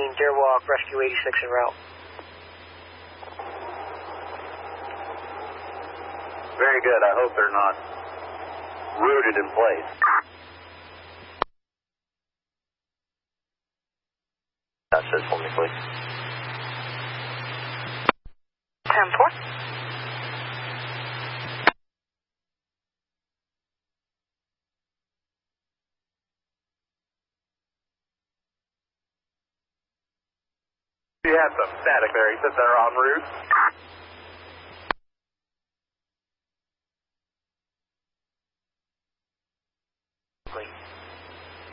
Deer Walk, Rescue 86 en route. Very good. I hope they're not rooted in place. That says for me, please. 10-4. You have some static there. He said they're en route.